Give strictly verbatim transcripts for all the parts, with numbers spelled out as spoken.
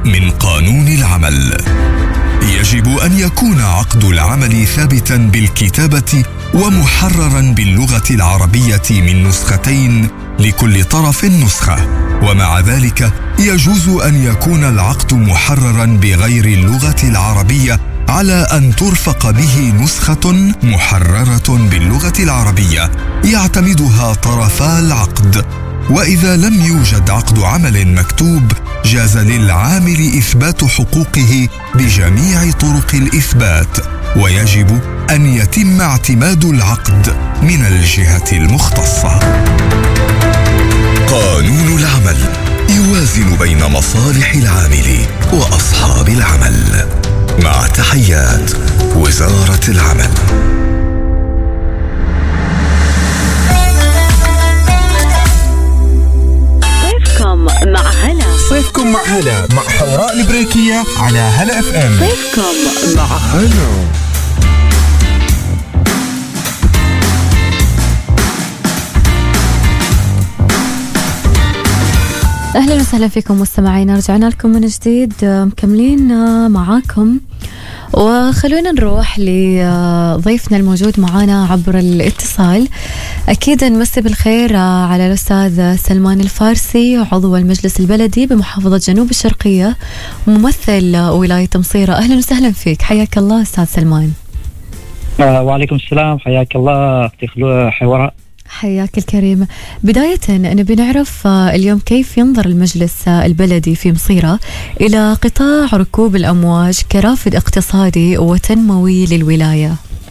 من قانون العمل. يجب أن يكون عقد العمل ثابتا بالكتابة ومحررا باللغة العربية من نسختين لكل طرف نسخة، ومع ذلك يجوز أن يكون العقد محررا بغير اللغة العربية على أن ترفق به نسخة محررة باللغة العربية يعتمدها طرفا العقد. وإذا لم يوجد عقد عمل مكتوب جاز للعامل إثبات حقوقه بجميع طرق الإثبات، ويجب أن يتم اعتماد العقد من الجهة المختصة. قانون العمل يوازن بين مصالح العامل وأصحاب العمل. مع تحيات وزارة العمل. صيفكم مع هلا. صيفكم مع هلا مع حوراء البريكية على هلا اف ام. صيفكم مع هلا. أهلا وسهلا فيكم مستمعينا، رجعنا لكم من جديد مكملين معاكم، وخلونا نروح لضيفنا الموجود معنا عبر الاتصال. أكيد نمسي بالخير على الأستاذ سلمان الفارسي، عضو المجلس البلدي بمحافظة جنوب الشرقية وممثل ولاية مصيرة. أهلا وسهلا فيك، حياك الله أستاذ سلمان. آه وعليكم السلام، حياك الله أختي حوراء. حياك الكريم. بداية نبي نعرف اليوم كيف ينظر المجلس البلدي في مصيرة إلى قطاع ركوب الأمواج كرافد اقتصادي وتنموي للولاية.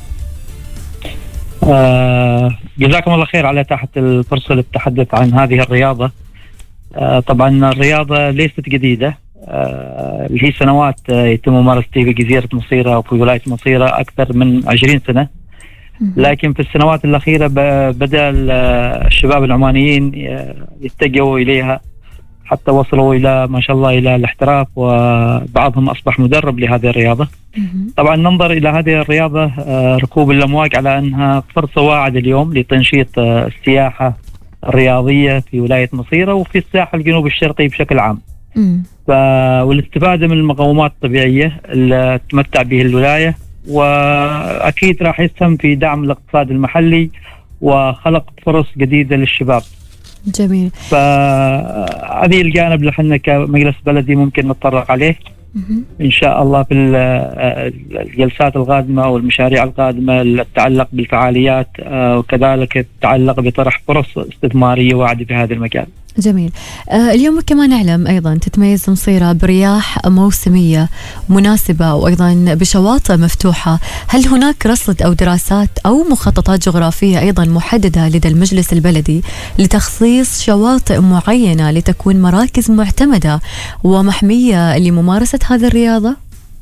آه جزاكم الله خير على تحت الفرصة للتحدث عن هذه الرياضة. آه طبعا الرياضة ليست جديدة، آه هي سنوات يتم ممارستها بجزيرة مصيرة وفي ولاية مصيرة أكثر من عشرين سنة، لكن في السنوات الأخيرة بدأ الشباب العمانيين يتجهوا إليها حتى وصلوا إلى ما شاء الله إلى الاحتراف، وبعضهم أصبح مدرب لهذه الرياضة. طبعا ننظر إلى هذه الرياضة ركوب الأمواج على أنها فرصة واعدة اليوم لتنشيط السياحة الرياضية في ولاية مصيرة وفي الساحل الجنوب الشرقي بشكل عام. ف... والاستفادة من المقومات الطبيعية اللي تمتع به الولاية، وأكيد راح يسهم في دعم الاقتصاد المحلي وخلق فرص جديدة للشباب. جميل. فهذه الجانب اللي احنا كمجلس بلدي ممكن نتطرق عليه إن شاء الله في الجلسات القادمة والمشاريع القادمة اللي تتعلق بالفعاليات، وكذلك تتعلق بطرح فرص استثمارية واعدة في هذا المجال. جميل. آه اليوم كما نعلم أيضا تتميز مصيرة برياح موسمية مناسبة وأيضا بشواطئ مفتوحة. هل هناك رصد أو دراسات أو مخططات جغرافية أيضا محددة لدى المجلس البلدي لتخصيص شواطئ معينة لتكون مراكز معتمدة ومحمية لممارسة هذه الرياضة؟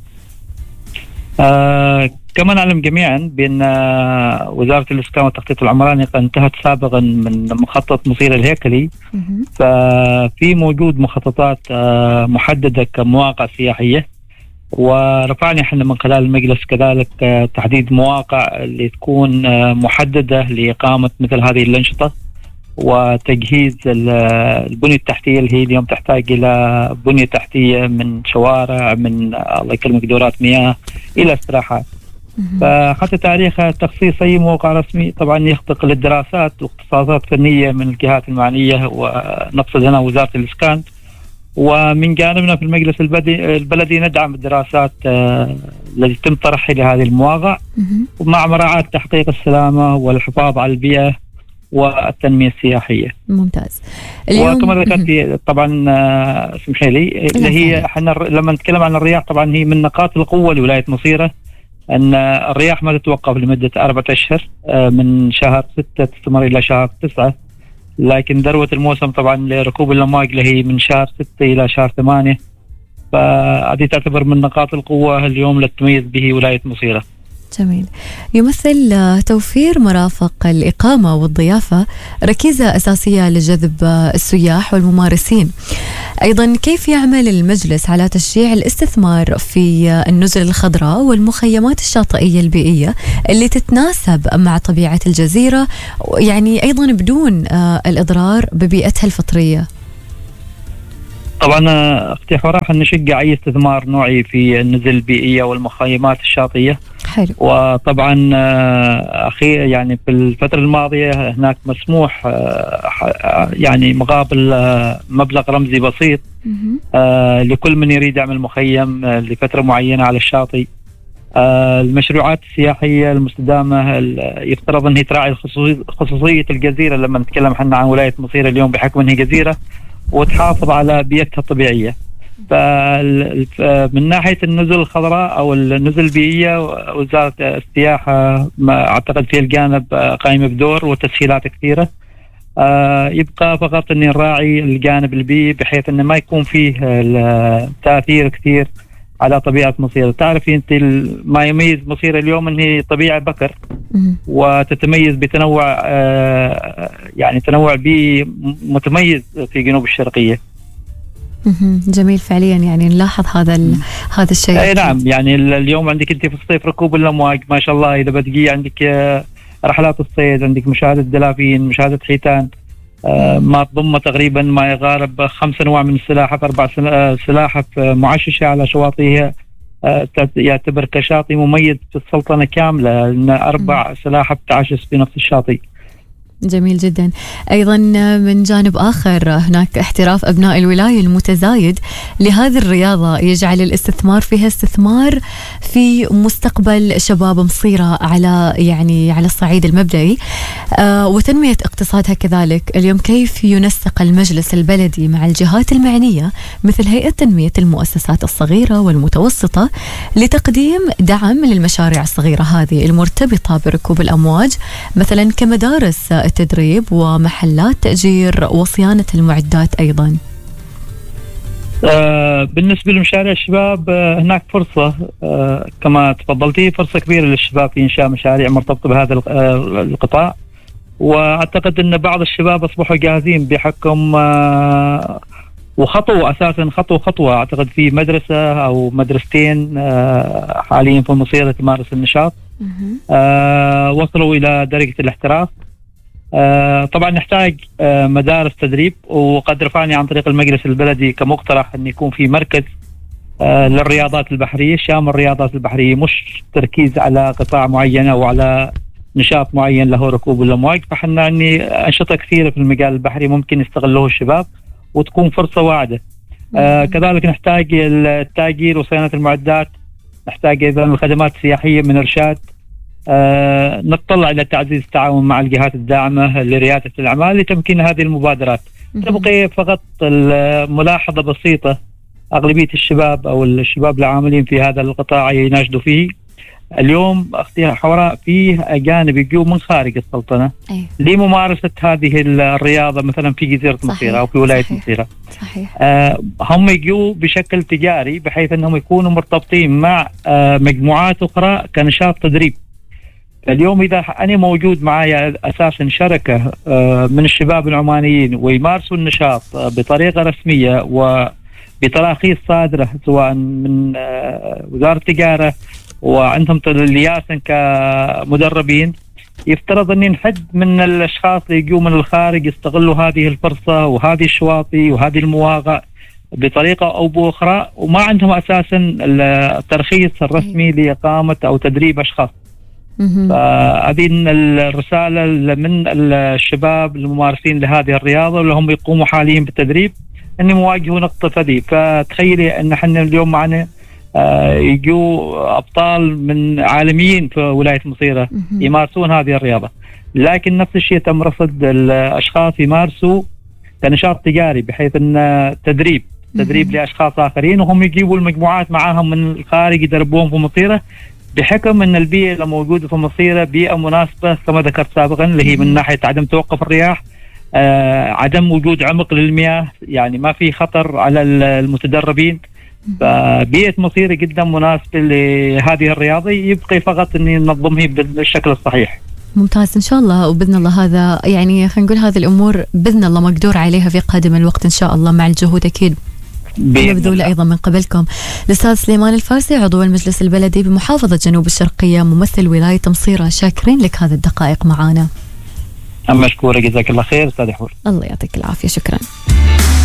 آه كما نعلم جميعا بأن وزارة الإسكان والتخطيط العمراني انتهت سابقا من مخطط مصيرة الهيكلي، ففي موجود مخططات محددة كمواقع سياحية، ورفعنا احنا من خلال المجلس كذلك تحديد مواقع اللي تكون محددة لإقامة مثل هذه الأنشطة وتجهيز البنية التحتية اللي هي اليوم تحتاج إلى بنية تحتية من شوارع، من الله يكرمك دورات مياه إلى استراحات. فحتى تاريخ تخصيص أي موقع رسمي طبعا يخضع للدراسات واختصاصات فنية من الجهات المعنية، ونقصد هنا وزارة الإسكان. ومن جانبنا في المجلس البلدي ندعم الدراسات التي تم طرحها لهذه المواقع ومع مراعاة تحقيق السلامة والحفاظ على البيئة والتنمية السياحية. ممتاز. وكما ذكرت طبعا اسمحي لي اللي هي احنا لما نتكلم عن الرياح طبعا هي من نقاط القوة لولاية مصيرة، أن الرياح ما تتوقف لمدة أربعة أشهر من شهر ستة تستمر إلى شهر تسعة، لكن ذروة الموسم طبعا لركوب الأمواج اللي هي من شهر ستة إلى شهر ثمانية، فهذه تعتبر من نقاط القوة اليوم للتميز به ولاية مصيرة. جميل. يمثل توفير مرافق الإقامة والضيافة ركيزة أساسية لجذب السياح والممارسين. أيضا كيف يعمل المجلس على تشجيع الاستثمار في النزل الخضراء والمخيمات الشاطئية البيئية اللي تتناسب مع طبيعة الجزيرة، يعني أيضا بدون الإضرار ببيئتها الفطرية؟ طبعا اختي حوراء نشجع اي استثمار نوعي في النزل البيئيه والمخيمات الشاطئيه. حلو. وطبعا اخي يعني في الفتره الماضيه هناك مسموح يعني مقابل مبلغ رمزي بسيط لكل من يريد يعمل مخيم لفتره معينه على الشاطئ. المشروعات السياحيه المستدامه يفترض ان هي تراعي خصوصيه الجزيره لما نتكلم احنا عن ولايه مصير اليوم بحكم انها جزيره وتحافظ على بيئتها الطبيعيه. فمن ناحيه النزل الخضراء او النزل البيئيه وزاره السياحه ما اعتقد في الجانب قائمه بدور وتسهيلات كثيره. يبقى فقط ان نراعي الجانب البيئي بحيث انه ما يكون فيه تاثير كثير على طبيعه مصير. تعرفي انت ما يميز مصير اليوم ان هي طبيعه بكر وتتميز بتنوع يعني تنوع بيئي متميز في جنوب الشرقيه. جميل فعليا، يعني نلاحظ هذا هذا الشيء. اي نعم، يعني اليوم عندك انت في الصيف ركوب الامواج ما شاء الله، اذا بتجي عندك رحلات الصيد، عندك مشاهده دلافين، مشاهده حيتان، آه ما تضم تقريبا ما يقارب خمس انواع من السلاحف، اربع سلاحف معششه على شواطئها، آه يعتبر كشاطئ مميز في السلطنه كامله لان اربع سلاحف تعشش في نفس الشاطئ. جميل جدا. أيضا من جانب آخر هناك احتراف أبناء الولاية المتزايد لهذه الرياضة يجعل الاستثمار فيها استثمار في مستقبل شباب مصيرة على يعني على الصعيد المبدئي آه وتنمية اقتصادها كذلك. اليوم كيف ينسق المجلس البلدي مع الجهات المعنية مثل هيئة تنمية المؤسسات الصغيرة والمتوسطة لتقديم دعم للمشاريع الصغيرة هذه المرتبطة بركوب الأمواج مثلا كمدارس التدريب ومحلات تأجير وصيانة المعدات أيضا؟ آه بالنسبة لمشاريع الشباب آه هناك فرصة آه كما تفضلتي، فرصة كبيرة للشباب في إنشاء مشاريع مرتبطة بهذا آه القطاع. وأعتقد أن بعض الشباب أصبحوا جاهزين بحكم آه وخطوة أساسا خطوة خطوة أعتقد في مدرسة أو مدرستين آه حاليا في المصيرة تمارس النشاط، آه وصلوا إلى درجة الاحتراف. آه طبعا نحتاج آه مدارس تدريب، وقد رفعني عن طريق المجلس البلدي كمقترح أن يكون في مركز آه للرياضات البحرية شامل الرياضات البحرية، مش تركيز على قطاع معين أو على نشاط معين له ركوب الأمواج. فحنا أني أنشطة كثيرة في المجال البحري ممكن يستغلوه الشباب وتكون فرصة واعدة. آه كذلك نحتاج التأجير وصيانة المعدات، نحتاج أيضا الخدمات السياحية من إرشاد. آه نتطلع إلى تعزيز التعاون مع الجهات الداعمة لريادة الأعمال لتمكين هذه المبادرات. تبقى فقط ملاحظة بسيطة، أغلبية الشباب أو الشباب العاملين في هذا القطاع يناشدوا فيه اليوم أختي حوراء فيه أجانب يجوا من خارج السلطنة أيه. لممارسة هذه الرياضة مثلا في جزيرة مصيرة أو في ولاية صحيح. مصيرة صحيح. آه هم يجوا بشكل تجاري بحيث أنهم يكونوا مرتبطين مع آه مجموعات أخرى كنشاط تدريب. اليوم إذا أنا موجود معايا أساسا شركة آه من الشباب العمانيين ويمارسوا النشاط آه بطريقة رسمية وبتراخيص صادرة سواء من آه وزارة التجارة وعندهم لياسن كمدربين، يفترض أن نحد من الأشخاص اللي يجوا من الخارج يستغلوا هذه الفرصة وهذه الشواطئ وهذه المواقع بطريقة أو بأخرى وما عندهم أساسا الترخيص الرسمي لإقامة أو تدريب أشخاص. فهذه الرسالة من الشباب الممارسين لهذه الرياضة واللي هم يقوموا حاليا بالتدريب أن يواجهوا نقطة فدي. فتخيلي أن احنا اليوم معنا آه يجوا أبطال من عالميين في ولاية مصيرة يمارسون هذه الرياضة، لكن نفس الشيء تم رصد الأشخاص يمارسوا كنشاط تجاري بحيث أن تدريب تدريب لأشخاص آخرين وهم يجيبوا المجموعات معاهم من الخارج يدربوهم في مصيرة بحكم أن البيئة اللي موجودة في مصيرة بيئة مناسبة كما ذكرت سابقا اللي هي من ناحية عدم توقف الرياح، آه عدم وجود عمق للمياه، يعني ما في خطر على المتدربين. فبيئة مصيرة جدا مناسبة لهذه الرياضة، يبقى فقط أن ننظمها بالشكل الصحيح. ممتاز إن شاء الله، وبإذن الله هذا يعني خلينا نقول هذه الأمور بإذن الله مقدور عليها في قادم الوقت إن شاء الله مع الجهود أكيد مبذولة أيضا من قبلكم. الأستاذ سليمان الفارسي عضو المجلس البلدي بمحافظة جنوب الشرقية ممثل ولاية مصيرة، شاكرين لك هذه الدقائق معنا. مشكورة، جزاك الله خير أستاذ حور. الله يعطيك العافية، شكرا.